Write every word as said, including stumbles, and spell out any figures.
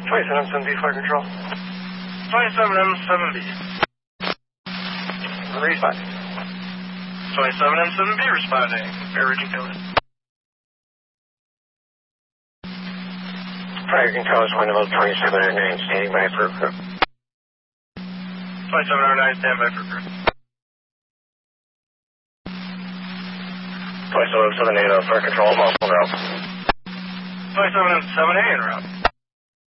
twenty-seven M seven B, fire control. twenty-seven M seven B. Respond. twenty-seven M seven B responding. Air control. Fire control is one level twenty-seven oh nine, standing by for crew. twenty-seven oh nine, stand by for crew. twenty-seven seven eight, fire control, multiple route. twenty-seven seven eight en route.